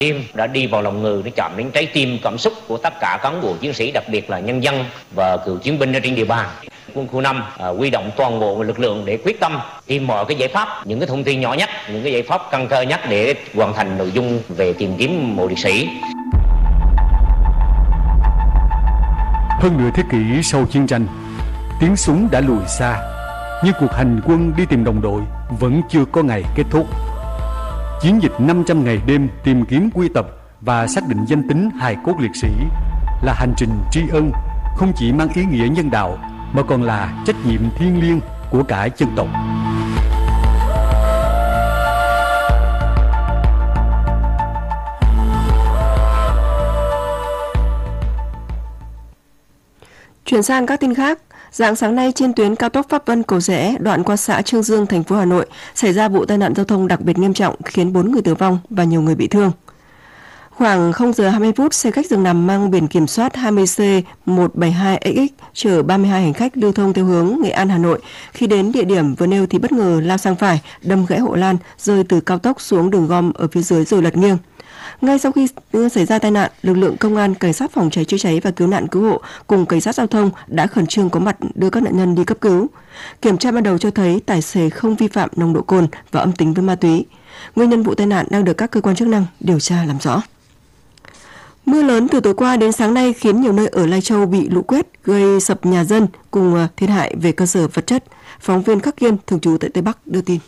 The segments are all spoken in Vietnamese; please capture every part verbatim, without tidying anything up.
Tim đã đi vào lòng người, nó chạm đến trái tim cảm xúc của tất cả cán bộ chiến sĩ, đặc biệt là nhân dân và cựu chiến binh ở trên địa bàn. Quân khu năm à, huy động toàn bộ lực lượng để quyết tâm tìm mọi cái giải pháp, những cái thông tin nhỏ nhất, những cái giải pháp căn cơ nhất để hoàn thành nội dung về tìm kiếm mộ liệt sĩ. Hơn nửa thế kỷ sau chiến tranh, tiếng súng đã lùi xa, nhưng cuộc hành quân đi tìm đồng đội vẫn chưa có ngày kết thúc. Chiến dịch năm trăm ngày đêm tìm kiếm quy tập và xác định danh tính hài cốt liệt sĩ là hành trình tri ân, không chỉ mang ý nghĩa nhân đạo mà còn là trách nhiệm thiêng liêng của cả dân tộc. Chuyển sang các tin khác, rạng sáng nay trên tuyến cao tốc Pháp Vân - Cầu Giẽ, đoạn qua xã Chương Dương, thành phố Hà Nội, xảy ra vụ tai nạn giao thông đặc biệt nghiêm trọng khiến bốn người tử vong và nhiều người bị thương. Khoảng không giờ hai mươi phút, xe khách giường nằm mang biển kiểm soát hai mươi C một bảy hai X X chở ba mươi hai hành khách lưu thông theo hướng Nghệ An - Hà Nội. Khi đến địa điểm vừa nêu thì bất ngờ lao sang phải, đâm gãy hộ lan, rơi từ cao tốc xuống đường gom ở phía dưới rồi lật nghiêng. Ngay sau khi xảy ra tai nạn, lực lượng công an, cảnh sát phòng cháy chữa cháy và cứu nạn cứu hộ cùng cảnh sát giao thông đã khẩn trương có mặt đưa các nạn nhân đi cấp cứu. Kiểm tra ban đầu cho thấy tài xế không vi phạm nồng độ cồn và âm tính với ma túy. Nguyên nhân vụ tai nạn đang được các cơ quan chức năng điều tra làm rõ. Mưa lớn từ tối qua đến sáng nay khiến nhiều nơi ở Lai Châu bị lũ quét, gây sập nhà dân cùng thiệt hại về cơ sở vật chất. Phóng viên Khắc Kiên thường trú tại Tây Bắc đưa tin.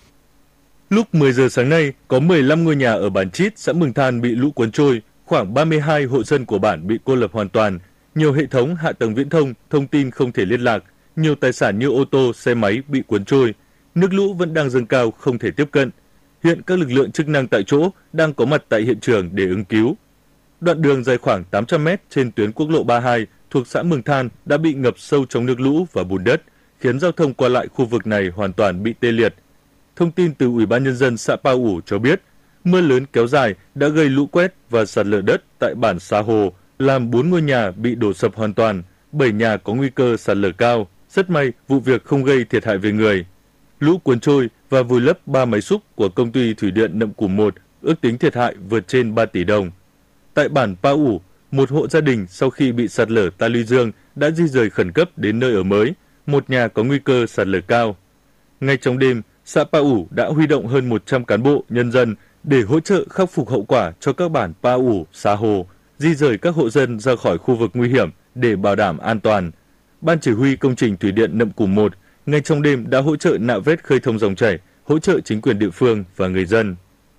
Lúc mười giờ sáng nay, có mười lăm ngôi nhà ở bản Chít, xã Mường Than bị lũ cuốn trôi, khoảng ba mươi hai hộ dân của bản bị cô lập hoàn toàn. Nhiều hệ thống hạ tầng viễn thông, thông tin không thể liên lạc, nhiều tài sản như ô tô, xe máy bị cuốn trôi. Nước lũ vẫn đang dâng cao, không thể tiếp cận. Hiện các lực lượng chức năng tại chỗ đang có mặt tại hiện trường để ứng cứu. Đoạn đường dài khoảng tám trăm mét trên tuyến quốc lộ ba mươi hai thuộc xã Mường Than đã bị ngập sâu trong nước lũ và bùn đất, khiến giao thông qua lại khu vực này hoàn toàn bị tê liệt. Thông tin từ Ủy ban Nhân dân xã Pa Ủ cho biết, mưa lớn kéo dài đã gây lũ quét và sạt lở đất tại bản Sa Hồ, làm bốn ngôi nhà bị đổ sập hoàn toàn, bảy nhà có nguy cơ sạt lở cao. Rất may vụ việc không gây thiệt hại về người. Lũ cuốn trôi và vùi lấp ba máy xúc của công ty thủy điện Nậm Củ một, ước tính thiệt hại vượt trên ba tỷ đồng. Tại bản Pa Ủ, một hộ gia đình sau khi bị sạt lở ta luy dương đã di rời khẩn cấp đến nơi ở mới, một nhà có nguy cơ sạt lở cao. Ngay trong đêm, xã Pa Ủ đã huy động hơn một trăm cán bộ, nhân dân để hỗ trợ khắc phục hậu quả cho các bản Pa Ủ, Sa Hồ, di rời các hộ dân ra khỏi khu vực nguy hiểm để bảo đảm an toàn. Ban chỉ huy công trình thủy điện Nậm Củ một ngay trong đêm đã hỗ trợ nạo vét khơi thông dòng chảy, hỗ trợ chính quyền địa phương và người dân.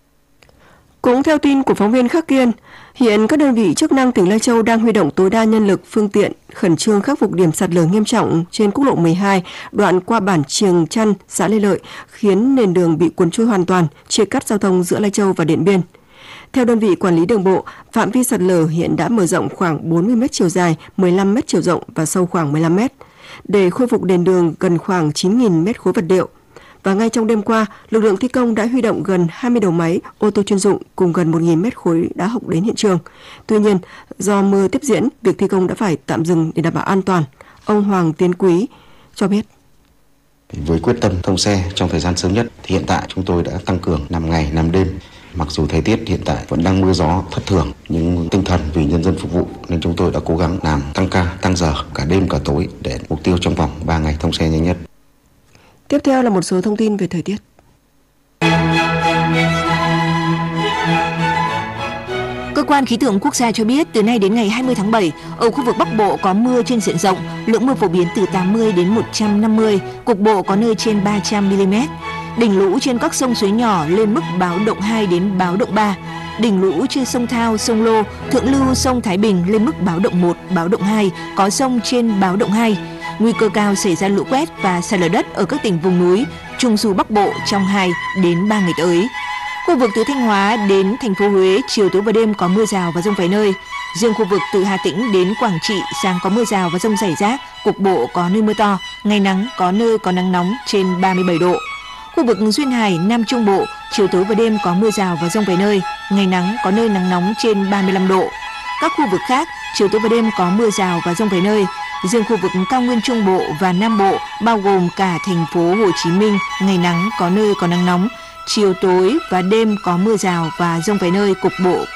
Cũng theo tin của phóng viên Khắc Kiên, hiện các đơn vị chức năng tỉnh Lai Châu đang huy động tối đa nhân lực, phương tiện, khẩn trương khắc phục điểm sạt lở nghiêm trọng trên quốc lộ mười hai, đoạn qua bản Triềng Chăn, xã Lê Lợi, khiến nền đường bị cuốn trôi hoàn toàn, chia cắt giao thông giữa Lai Châu và Điện Biên. Theo đơn vị quản lý đường bộ, phạm vi sạt lở hiện đã mở rộng khoảng bốn mươi mét chiều dài, mười lăm mét chiều rộng và sâu khoảng mười lăm mét. Để khôi phục nền đường gần khoảng chín nghìn mét khối vật liệu. Và ngay trong đêm qua, lực lượng thi công đã huy động gần hai mươi đầu máy, ô tô chuyên dụng cùng gần một nghìn mét khối đá hộc đến hiện trường. Tuy nhiên, do mưa tiếp diễn, việc thi công đã phải tạm dừng để đảm bảo an toàn. Ông Hoàng Tiến Quý cho biết. Với quyết tâm thông xe trong thời gian sớm nhất, thì hiện tại chúng tôi đã tăng cường năm ngày, năm đêm. Mặc dù thời tiết hiện tại vẫn đang mưa gió thất thường, nhưng tinh thần vì nhân dân phục vụ nên chúng tôi đã cố gắng làm tăng ca, tăng giờ cả đêm cả tối để mục tiêu trong vòng ba ngày thông xe nhanh nhất. Tiếp theo là một số thông tin về thời tiết. Cơ quan khí tượng quốc gia cho biết từ nay đến ngày hai mươi tháng bảy, ở khu vực Bắc Bộ có mưa trên diện rộng, lượng mưa phổ biến từ tám mươi đến một trăm năm mươi, cục bộ có nơi trên ba trăm mi li mét. Đỉnh lũ trên các sông suối nhỏ lên mức báo động hai đến báo động ba. Đỉnh lũ trên sông Thao, sông Lô, thượng lưu sông Thái Bình lên mức báo động một, báo động hai, có sông trên báo động hai. Nguy cơ cao xảy ra lũ quét và sạt lở đất ở các tỉnh vùng núi, Trung du Bắc Bộ trong hai đến ba ngày tới. Khu vực từ Thanh Hóa đến thành phố Huế, chiều tối và đêm có mưa rào và dông vài nơi. Riêng khu vực từ Hà Tĩnh đến Quảng Trị, sáng có mưa rào và dông rải rác, cục bộ có nơi mưa to, ngày nắng, có nơi có nắng nóng trên ba mươi bảy độ. Khu vực Duyên Hải, Nam Trung Bộ, chiều tối và đêm có mưa rào và dông vài nơi, ngày nắng, có nơi nắng nóng trên ba mươi lăm độ. Các khu vực khác, chiều tối và đêm có mưa rào và dông vài nơi. Riêng khu vực cao nguyên Trung Bộ và Nam Bộ, bao gồm cả thành phố Hồ Chí Minh, ngày nắng, có nơi có nắng nóng. chiều tối và đêm có mưa rào và dông vài nơi, cục bộ